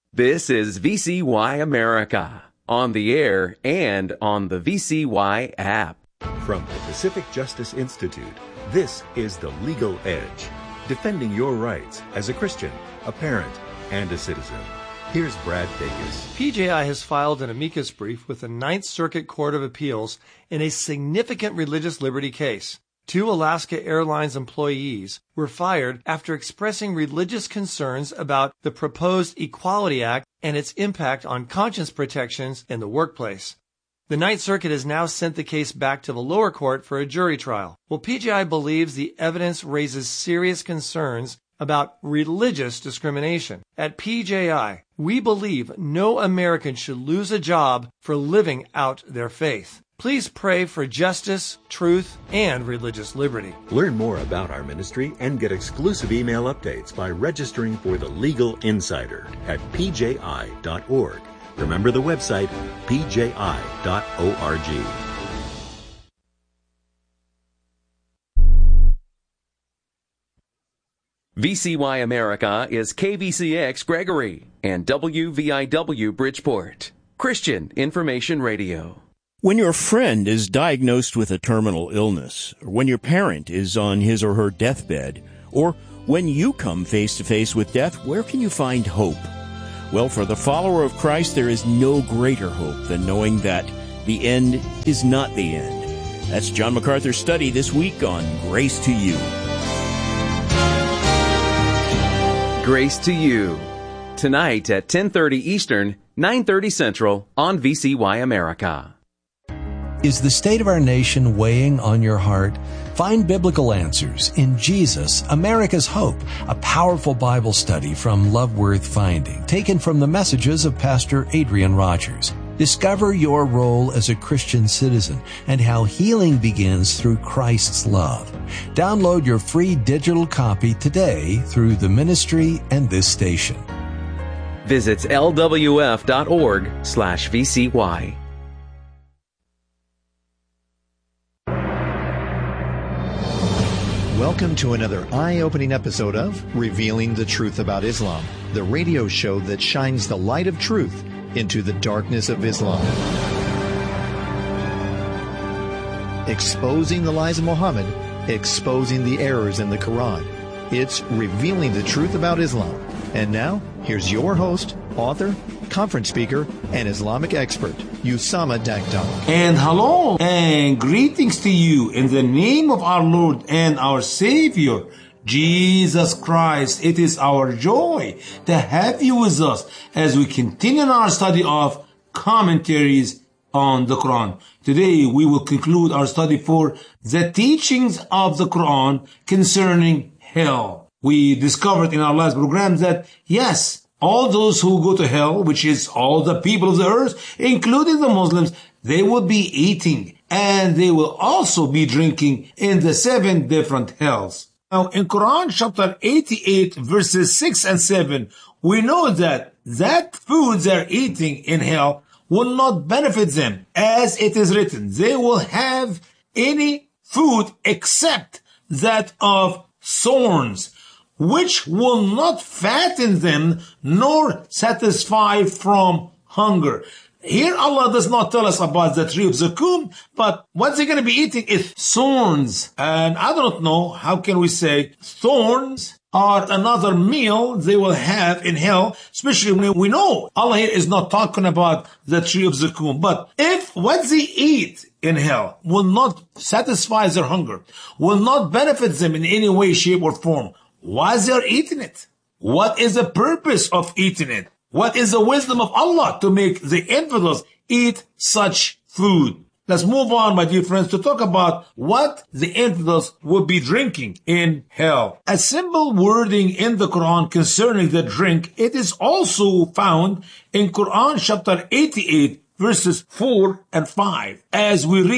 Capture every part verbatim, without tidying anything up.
This is V C Y America, on the air and on the V C Y app. From the Pacific Justice Institute, this is The Legal Edge, defending your rights as a Christian, a parent, and a citizen. Here's Brad Dacus. P J I has filed an amicus brief with the Ninth Circuit Court of Appeals in a significant religious liberty case. Two Alaska Airlines employees were fired after expressing religious concerns about the proposed Equality Act and its impact on conscience protections in the workplace. The Ninth Circuit has now sent the case back to the lower court for a jury trial. Well, P J I believes the evidence raises serious concerns about religious discrimination. At P J I, we believe no American should lose a job for living out their faith. Please pray for justice, truth, and religious liberty. Learn more about our ministry and get exclusive email updates by registering for the Legal Insider at p j i dot org. Remember the website, p j i dot org. V C Y America is K V C X Gregory and W V I W Bridgeport, Christian Information Radio. When your friend is diagnosed with a terminal illness, or when your parent is on his or her deathbed, or when you come face to face with death, where can you find hope? Well, for the follower of Christ, there is no greater hope than knowing that the end is not the end. That's John MacArthur's study this week on Grace to You. Grace to You. Tonight at ten thirty Eastern, nine thirty Central on V C Y America. Is the state of our nation weighing on your heart? Find biblical answers in Jesus, America's Hope, a powerful Bible study from Love Worth Finding, taken from the messages of Pastor Adrian Rogers. Discover your role as a Christian citizen and how healing begins through Christ's love. Download your free digital copy today through the ministry and this station. Visit L W F dot org slash V C Y. Welcome to another eye-opening episode of Revealing the Truth About Islam, the radio show that shines the light of truth into the darkness of Islam. Exposing the lies of Muhammad, exposing the errors in the Quran. It's Revealing the Truth About Islam. And now, here's your host, author, conference speaker, and Islamic expert, Usama Dagdag. And hello and greetings to you in the name of our Lord and our Savior, Jesus Christ. It is our joy to have you with us as we continue our study of commentaries on the Quran. Today we will conclude our study for the teachings of the Quran concerning hell. We discovered in our last program that, yes, all those who go to hell, which is all the people of the earth, including the Muslims, they will be eating and they will also be drinking in the seven different hells. Now, in Quran chapter eighty-eight, verses six and seven, we know that that food they're eating in hell will not benefit them. As it is written, they will have any food except that of thorns, which will not fatten them nor satisfy from hunger. Here Allah does not tell us about the tree of Zakum, but what they're going to be eating is thorns. And I don't know, how can we say thorns are another meal they will have in hell, especially when we know Allah here is not talking about the tree of Zakum. But if what they eat in hell will not satisfy their hunger, will not benefit them in any way, shape, or form, why they're eating it? What is the purpose of eating it? What is the wisdom of Allah to make the infidels eat such food? Let's move on, my dear friends, to talk about what the infidels would be drinking in hell. A simple wording in the Quran concerning the drink, it is also found in Quran chapter eighty-eight, verses four and five. As we read,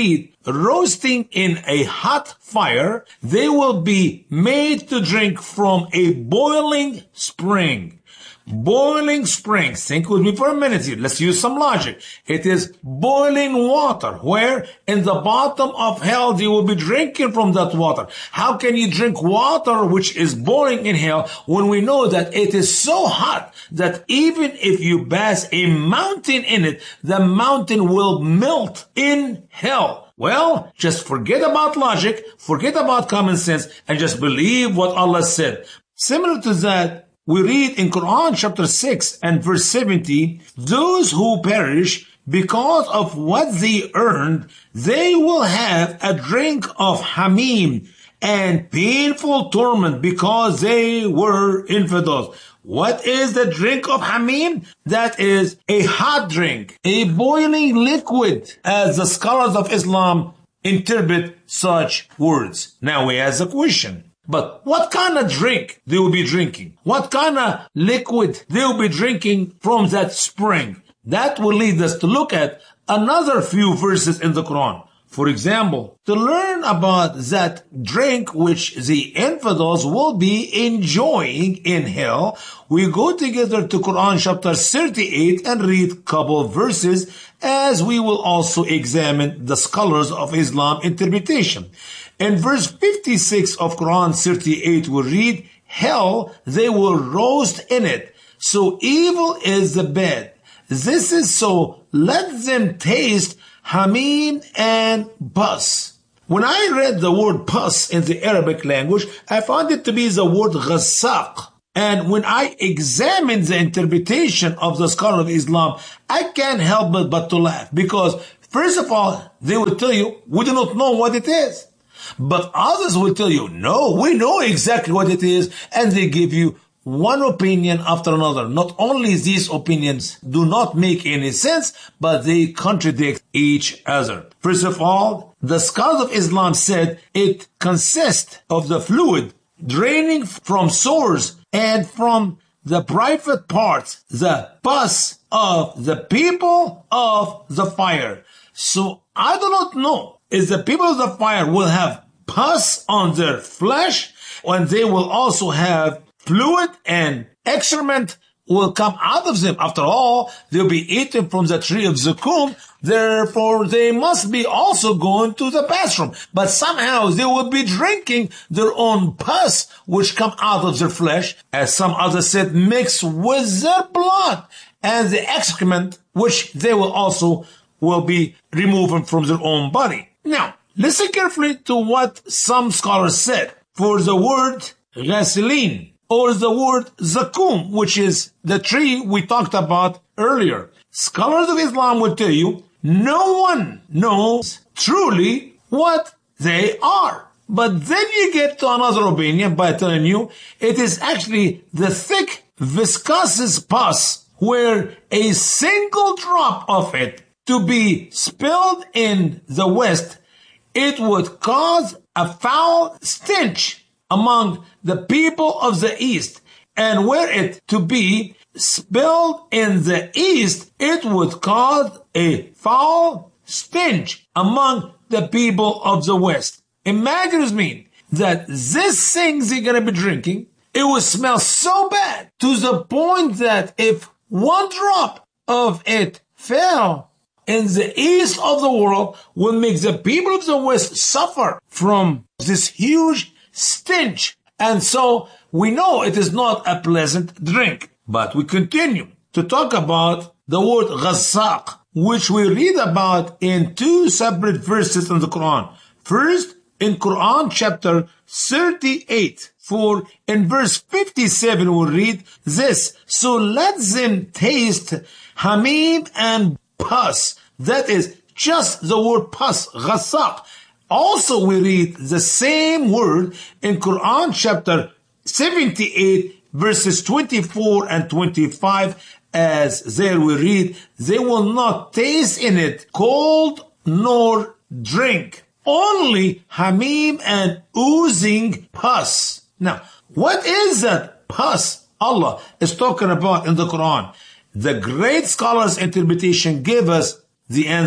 roasting in a hot fire, they will be made to drink from a boiling spring. Boiling spring. Think with me for a minute here. Let's use some logic. It is boiling water, where in the bottom of hell you will be drinking from that water. How can you drink water which is boiling in hell when we know that it is so hot that even if you pass a mountain in it, the mountain will melt in hell? Well, just forget about logic, forget about common sense, and just believe what Allah said. Similar to that, we read in Quran chapter six and verse seventy, those who perish because of what they earned, they will have a drink of hamim and painful torment because they were infidels. What is the drink of hamim? That is a hot drink, a boiling liquid, as the scholars of Islam interpret such words. Now we ask a question. But what kind of drink they will be drinking? What kind of liquid they will be drinking from that spring? That will lead us to look at another few verses in the Quran. For example, to learn about that drink which the infidels will be enjoying in hell, we go together to Quran chapter thirty-eight and read a couple of verses, as we will also examine the scholars of Islam interpretation. In verse fifty-six of Quran thirty-eight, we read, hell, they will roast in it. So evil is the bed. This is so, let them taste hamim and pus. When I read the word pus in the Arabic language, I found it to be the word ghasaq. And when I examine the interpretation of the scholar of Islam, I can't help but, but to laugh. Because, first of all, they will tell you, we do not know what it is. But others will tell you, no, we know exactly what it is. And they give you one opinion after another. Not only these opinions do not make any sense, but they contradict each other. First of all, the scholars of Islam said it consists of the fluid draining from sores and from the private parts, the pus of the people of the fire. So I do not know if the people of the fire will have pus on their flesh, and they will also have fluid and excrement will come out of them. After all, they'll be eaten from the tree of Zakum. Therefore, they must be also going to the bathroom. But somehow they will be drinking their own pus, which come out of their flesh, as some others said, mixed with their blood, and the excrement, which they will also will be removing from their own body. Now, listen carefully to what some scholars said. For the word gasoline, or the word zakum, which is the tree we talked about earlier, scholars of Islam will tell you, no one knows truly what they are. But then you get to another opinion by telling you it is actually the thick, viscous pus, where a single drop of it to be spilled in the West, it would cause a foul stench among the people of the East. And were it to be spilled in the East, it would cause a foul stench among the people of the West. Imagine with me that this thing they're going to be drinking, it would smell so bad to the point that if one drop of it fell in the east of the world, will make the people of the West suffer from this huge stench. And so we know it is not a pleasant drink. But we continue to talk about the word ghasaq, which we read about in two separate verses in the Quran. First, in Quran chapter thirty-eight, for in verse fifty-seven we read this, so let them taste hamim and pus. That is just the word pus, ghasaq. Also we read the same word in Quran chapter seventy-eight, verses twenty-four and twenty-five, as there we read, they will not taste in it cold nor drink, only hamim and oozing pus. Now, what is that pus Allah is talking about in the Quran? The great scholars' interpretation give us the answer.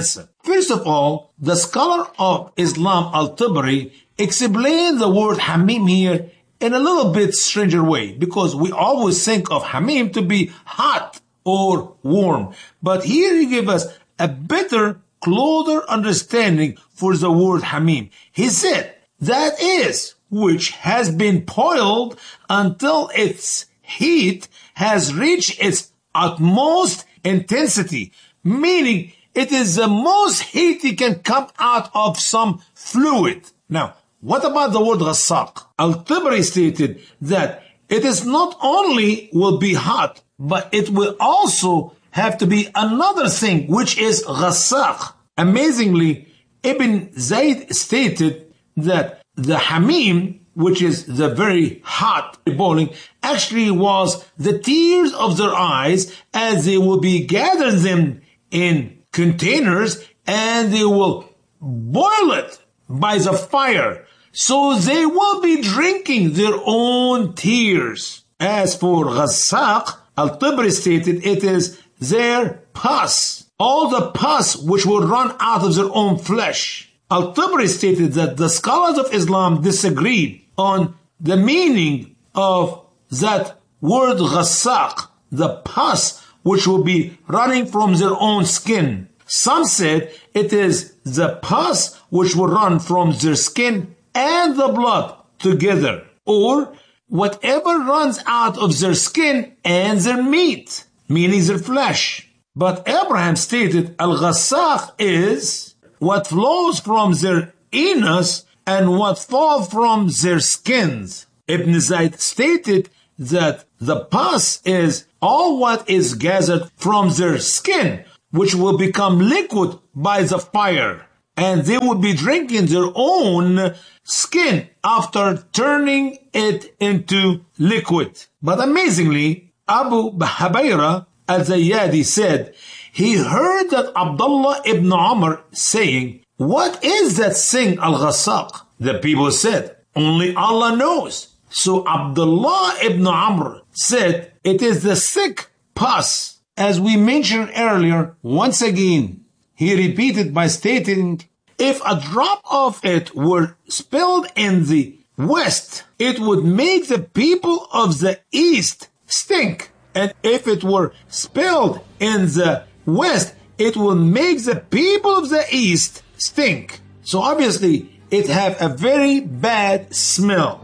First of all, the scholar of Islam Al-Tabari explained the word hamim here in a little bit stranger way, because we always think of hamim to be hot or warm. But here he gave us a better, closer understanding for the word hamim. He said, that is, which has been boiled until its heat has reached its utmost intensity, meaning it is the most heat that can come out of some fluid. Now, what about the word ghassaq? Al-Tabari stated that it is not only will be hot, but it will also have to be another thing, which is ghassaq. Amazingly, Ibn Zayd stated that the hamim, which is the very hot boiling, actually was the tears of their eyes as they will be gathering them in containers and they will boil it by the fire. So they will be drinking their own tears. As for ghassaq, Al-Tabari stated it is their pus. All the pus which will run out of their own flesh. Al-Tabari stated that the scholars of Islam disagreed on the meaning of that word ghassaq, the pus which will be running from their own skin. Some said it is the pus which will run from their skin and the blood together, or whatever runs out of their skin and their meat, meaning their flesh. But Abraham stated al-ghassaq is what flows from their anus and what falls from their skins. Ibn Zayd stated that the pus is all what is gathered from their skin, which will become liquid by the fire, and they would be drinking their own skin after turning it into liquid. But amazingly, Abu Hubayra al-Zayyadi said he heard that Abdullah ibn Umar saying, "What is that thing al-ghassaq?" The people said, "Only Allah knows." So Abdullah ibn Umar said, "It is the thick pus." As we mentioned earlier, once again, he repeated by stating, if a drop of it were spilled in the west, it would make the people of the east stink. And if it were spilled in the west, it will make the people of the east stink. So obviously, it have a very bad smell.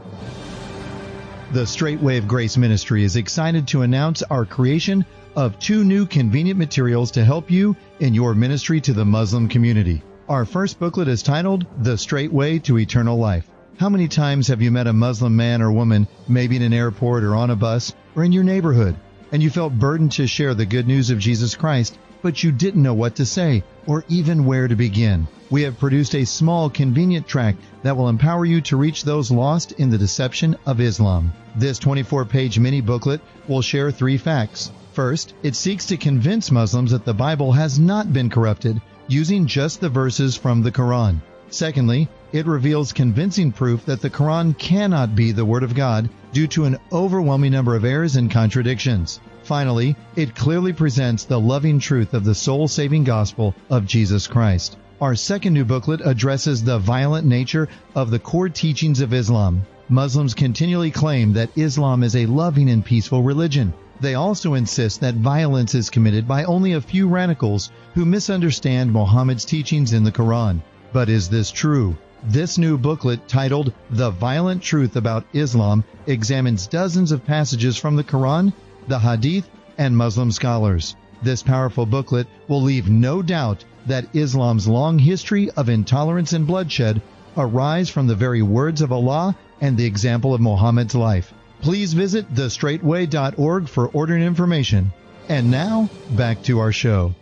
The Straight Way of Grace Ministry is excited to announce our creation of two new convenient materials to help you in your ministry to the Muslim community. Our first booklet is titled, The Straight Way to Eternal Life. How many times have you met a Muslim man or woman, maybe in an airport or on a bus or in your neighborhood, and you felt burdened to share the good news of Jesus Christ, but you didn't know what to say or even where to begin? We have produced a small, convenient tract that will empower you to reach those lost in the deception of Islam. This twenty-four page mini booklet will share three facts. First, it seeks to convince Muslims that the Bible has not been corrupted using just the verses from the Quran. Secondly, it reveals convincing proof that the Quran cannot be the Word of God due to an overwhelming number of errors and contradictions. Finally, it clearly presents the loving truth of the soul-saving gospel of Jesus Christ. Our second new booklet addresses the violent nature of the core teachings of Islam. Muslims continually claim that Islam is a loving and peaceful religion. They also insist that violence is committed by only a few radicals who misunderstand Muhammad's teachings in the Quran. But is this true? This new booklet, titled The Violent Truth About Islam, examines dozens of passages from the Quran, the Hadith, and Muslim scholars. This powerful booklet will leave no doubt that Islam's long history of intolerance and bloodshed arise from the very words of Allah and the example of Muhammad's life. Please visit the straight way dot org for ordering information. And now, back to our show.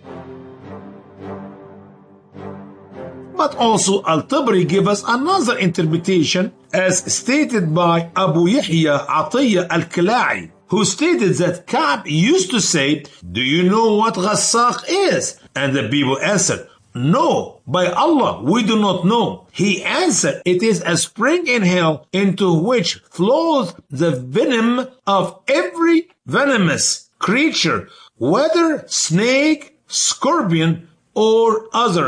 But also Al-Tabari gave us another interpretation as stated by Abu Yahya Atiyya Al-Kala'i, who stated that Ka'b used to say, "Do you know what ghassaq is?" And the people answered, "No, by Allah, we do not know." He answered, "It is a spring in hell into which flows the venom of every venomous creature, whether snake, scorpion, or others."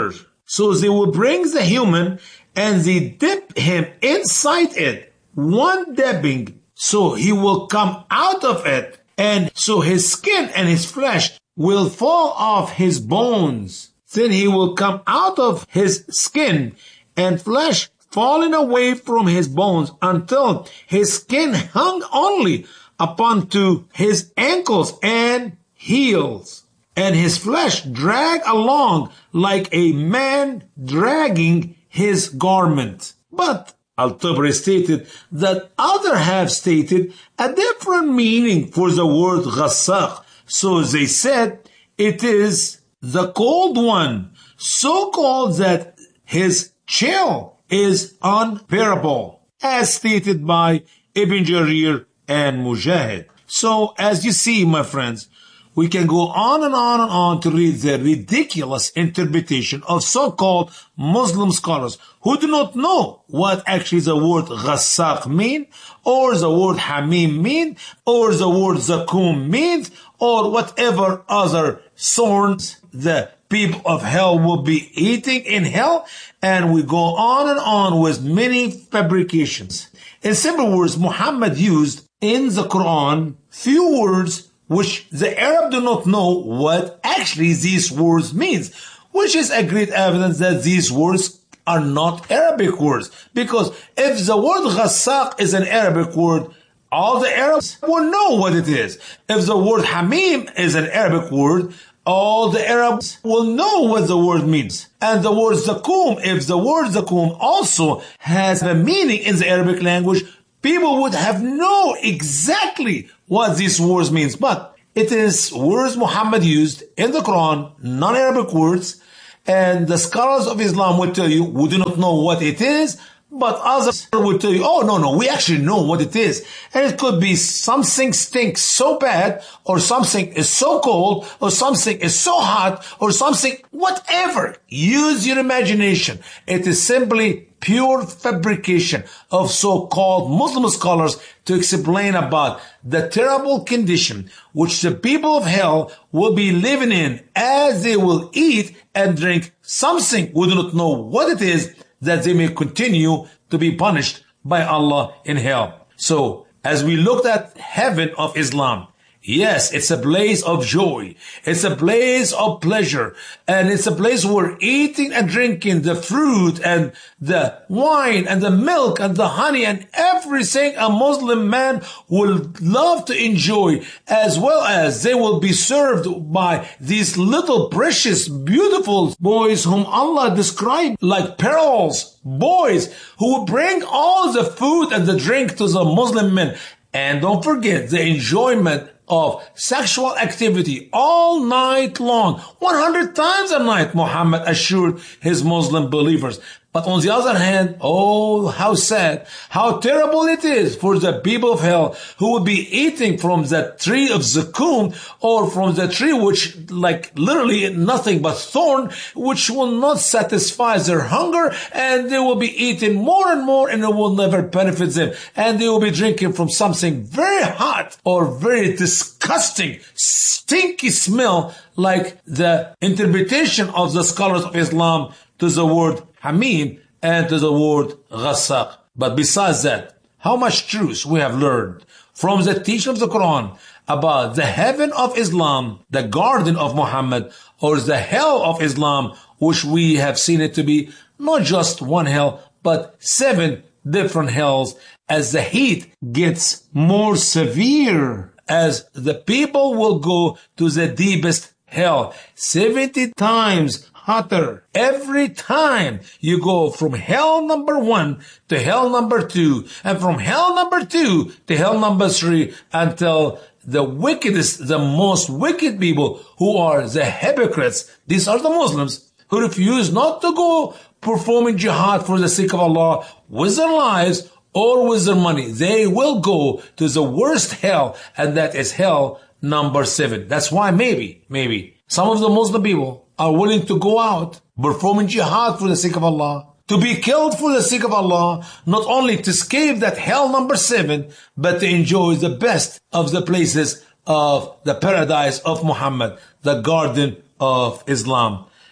So they will bring the human and they dip him inside it. One dipping. So he will come out of it. And so his skin and his flesh will fall off his bones. Then he will come out of his skin and flesh falling away from his bones until his skin hung only upon to his ankles and heels. And his flesh dragged along like a man dragging his garment. But Al-Tabari stated that others have stated a different meaning for the word ghassaq. So they said it is the cold one, so cold that his chill is unbearable, as stated by Ibn Jarir and Mujahid. So as you see, my friends, we can go on and on and on to read the ridiculous interpretation of so-called Muslim scholars who do not know what actually the word ghassaq mean, or the word hamim mean, or the word zakum means, or whatever other thorns the people of hell will be eating in hell. And we go on and on with many fabrications. In simple words, Muhammad used in the Quran few words which the Arab do not know what actually these words means, which is a great evidence that these words are not Arabic words. Because if the word ghassaq is an Arabic word, all the Arabs will know what it is. If the word hamim is an Arabic word, all the Arabs will know what the word means. And the word zakum, if the word zakum also has a meaning in the Arabic language, people would have known exactly what these words means. But it is words Muhammad used in the Quran, non-Arabic words, and the scholars of Islam would tell you, we do not know what it is, but others would tell you, oh, no, no, we actually know what it is. And it could be something stinks so bad, or something is so cold, or something is so hot, or something, whatever. Use your imagination. It is simply pure fabrication of so-called Muslim scholars to explain about the terrible condition which the people of hell will be living in as they will eat and drink something we do not know what it is, that they may continue to be punished by Allah in hell. So, as we looked at heaven of Islam, yes, it's a place of joy. It's a place of pleasure. And it's a place where eating and drinking the fruit and the wine and the milk and the honey and everything a Muslim man will love to enjoy, as well as they will be served by these little precious, beautiful boys whom Allah described like pearls, boys who will bring all the food and the drink to the Muslim men. And don't forget the enjoyment of sexual activity all night long. one hundred times a night, Muhammad assured his Muslim believers. But on the other hand, oh, how sad, how terrible it is for the people of hell who will be eating from the tree of zakum, or from the tree which, like literally nothing but thorn, which will not satisfy their hunger, and they will be eating more and more, and it will never benefit them. And they will be drinking from something very hot or very disgusting, stinky smell, like the interpretation of the scholars of Islam to the word hamim and to the word ghassaq. But besides that, how much truth we have learned from the teaching of the Quran about the heaven of Islam, the garden of Muhammad, or the hell of Islam, which we have seen it to be not just one hell, but seven different hells, as the heat gets more severe, as the people will go to the deepest hell, seventy times hotter. Every time you go from hell number one to hell number two, and from hell number two to hell number three, until the wickedest, the most wicked people, who are the hypocrites, these are the Muslims, who refuse not to go performing jihad for the sake of Allah with their lives or with their money. They will go to the worst hell, and that is hell number seven. That's why maybe, maybe some of the Muslim people are willing to go out performing jihad for the sake of Allah, to be killed for the sake of Allah, not only to escape that hell number seven, but to enjoy the best of the places of the paradise of Muhammad, the garden of Islam.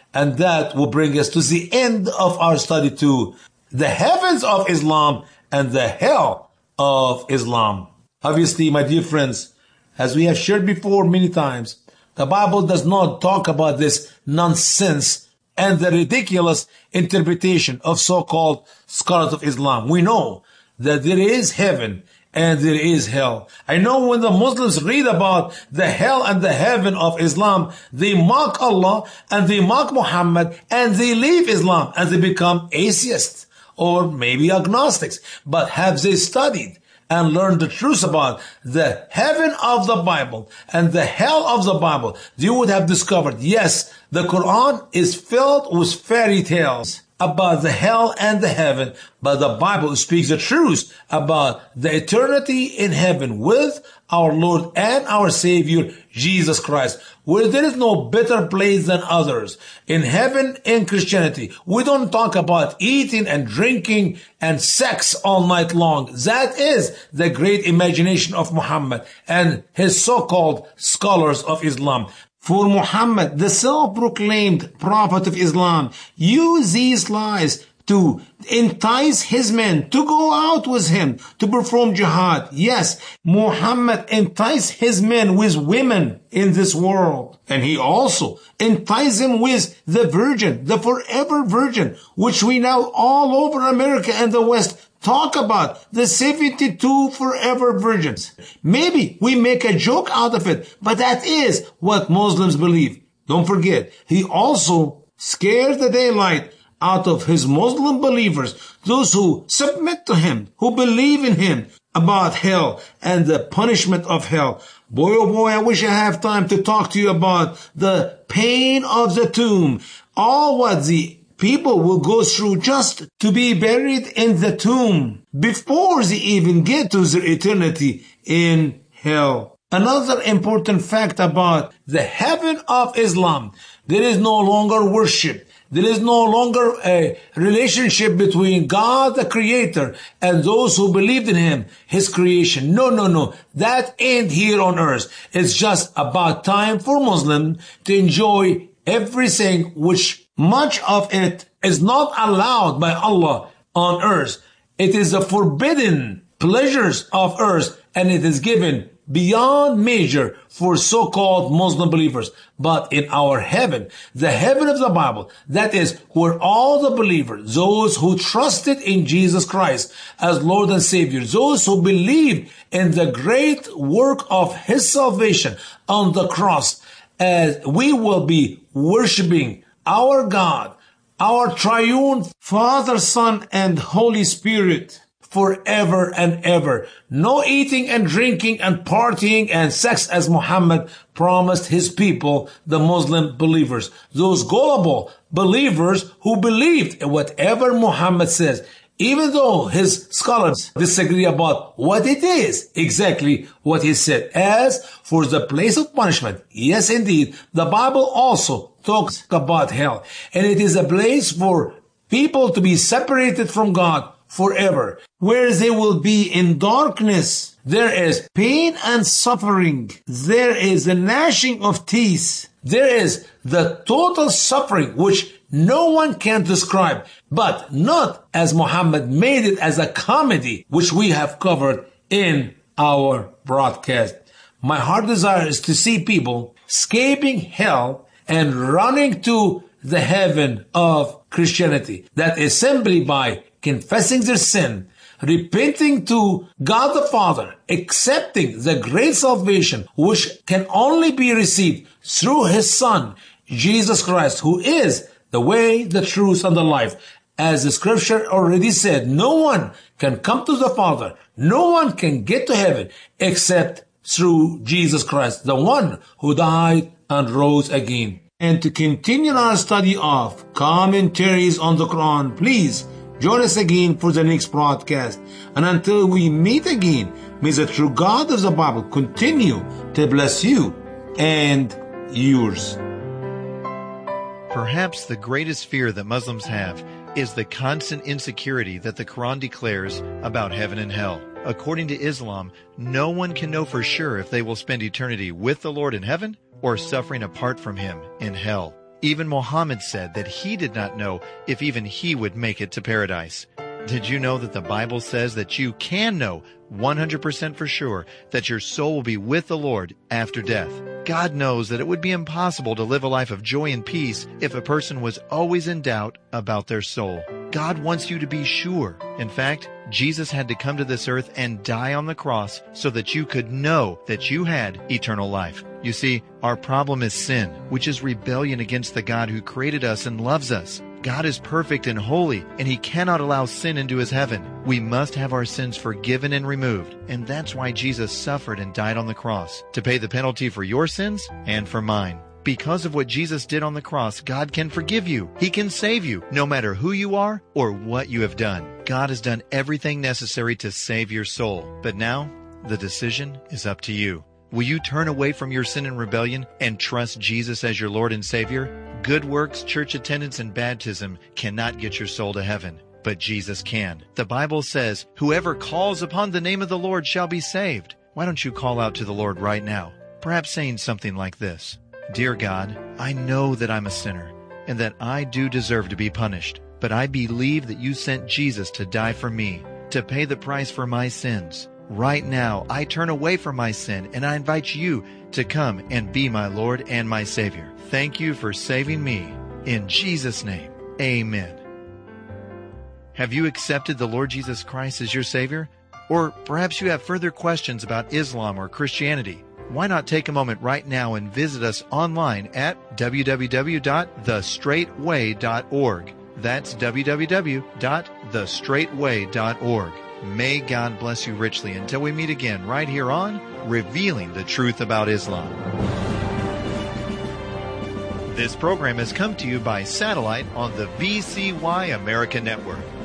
And that will bring us to the end of our study to the heavens of Islam and the hell of Islam. Obviously, my dear friends, as we have shared before many times, the Bible does not talk about this nonsense and the ridiculous interpretation of so-called scholars of Islam. We know that there is heaven and there is hell. I know when the Muslims read about the hell and the heaven of Islam, they mock Allah and they mock Muhammad and they leave Islam and they become atheists or maybe agnostics. But have they studied and learned the truth about the heaven of the Bible and the hell of the Bible? You would have discovered, yes, the Quran is filled with fairy tales about the hell and the heaven, but the Bible speaks the truth about the eternity in heaven with our Lord and our Savior, Jesus Christ, where there is no better place than others. In heaven, in Christianity, we don't talk about eating and drinking and sex all night long. That is the great imagination of Muhammad and his so-called scholars of Islam. For Muhammad, the self-proclaimed prophet of Islam, used these lies to entice his men to go out with him to perform jihad. Yes, Muhammad enticed his men with women in this world. And he also enticed them with the virgin, the forever virgin, which we now all over America and the West talk about, the seventy-two forever virgins. Maybe we make a joke out of it, but that is what Muslims believe. Don't forget, he also scared the daylight out of his Muslim believers, those who submit to him, who believe in him, about hell and the punishment of hell. Boy, oh boy, I wish I have time to talk to you about the pain of the tomb, all what the people will go through just to be buried in the tomb before they even get to their eternity in hell. Another important fact about the heaven of Islam, there is no longer worship. There is no longer a relationship between God, the Creator, and those who believed in Him, His creation. No, no, no. That ain't here on earth. It's just about time for Muslims to enjoy everything which much of it is not allowed by Allah on earth. It is the forbidden pleasures of earth, and it is given beyond measure for so-called Muslim believers. But in our heaven, the heaven of the Bible, that is where all the believers, those who trusted in Jesus Christ as Lord and Savior, those who believed in the great work of His salvation on the cross, as we will be worshiping our God, our triune Father, Son, and Holy Spirit forever and ever. No eating and drinking and partying and sex as Muhammad promised his people, the Muslim believers. Those gullible believers who believed in whatever Muhammad says, even though his scholars disagree about what it is, exactly what he said. As for the place of punishment, yes indeed, the Bible also talks about hell. And it is a place for people to be separated from God forever, where they will be in darkness. There is pain and suffering. There is the gnashing of teeth. There is the total suffering which no one can describe, but not as Muhammad made it as a comedy, which we have covered in our broadcast. My heart desire is to see people escaping hell and running to the heaven of Christianity. That is simply by confessing their sin, repenting to God the Father, accepting the great salvation which can only be received through His Son, Jesus Christ, who is the way, the truth, and the life. As the scripture already said, no one can come to the Father, no one can get to heaven except through Jesus Christ, the one who died and rose again. And to continue our study of commentaries on the Quran, please join us again for the next broadcast. And until we meet again, may the true God of the Bible continue to bless you and yours. Perhaps the greatest fear that Muslims have is the constant insecurity that the Quran declares about heaven and hell. According to Islam, no one can know for sure if they will spend eternity with the Lord in heaven or suffering apart from Him in hell. Even Muhammad said that he did not know if even he would make it to paradise. Did you know that the Bible says that you can know one hundred percent for sure that your soul will be with the Lord after death? God knows that it would be impossible to live a life of joy and peace if a person was always in doubt about their soul. God wants you to be sure. In fact, Jesus had to come to this earth and die on the cross so that you could know that you had eternal life. You see, our problem is sin, which is rebellion against the God who created us and loves us. God is perfect and holy, and He cannot allow sin into His heaven. We must have our sins forgiven and removed, and that's why Jesus suffered and died on the cross, to pay the penalty for your sins and for mine. Because of what Jesus did on the cross, God can forgive you. He can save you, no matter who you are or what you have done. God has done everything necessary to save your soul. But now, the decision is up to you. Will you turn away from your sin and rebellion and trust Jesus as your Lord and Savior? Good works, church attendance, and baptism cannot get your soul to heaven, but Jesus can. The Bible says, "Whoever calls upon the name of the Lord shall be saved." Why don't you call out to the Lord right now? Perhaps saying something like this: "Dear God, I know that I'm a sinner and that I do deserve to be punished, but I believe that you sent Jesus to die for me, to pay the price for my sins. Right now, I turn away from my sin and I invite you to come and be my Lord and my Savior. Thank you for saving me. In Jesus' name, amen." Have you accepted the Lord Jesus Christ as your Savior? Or perhaps you have further questions about Islam or Christianity. Why not take a moment right now and visit us online at w w w dot the straight way dot org. That's w w w dot the straight way dot org. May God bless you richly until we meet again right here on Revealing the Truth About Islam. This program has come to you by satellite on the V C Y America Network.